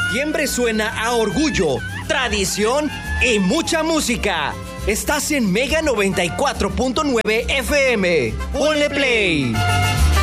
septiembre suena a orgullo, tradición y mucha música. Estás en Mega 94.9 FM. Ponle play.